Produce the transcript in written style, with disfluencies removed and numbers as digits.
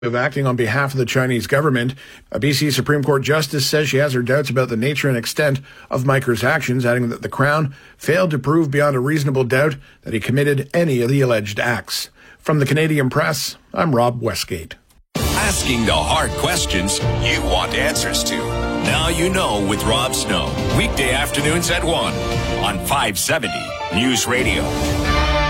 of acting on behalf of the Chinese government. A BC Supreme Court justice says she has her doubts about the nature and extent of Miker's actions, adding that the Crown failed to prove beyond a reasonable doubt that he committed any of the alleged acts. From the Canadian Press, I'm Rob Westgate. Asking the hard questions you want answers to. Now you know with Rob Snow. Weekday afternoons at 1 on 570 News Radio.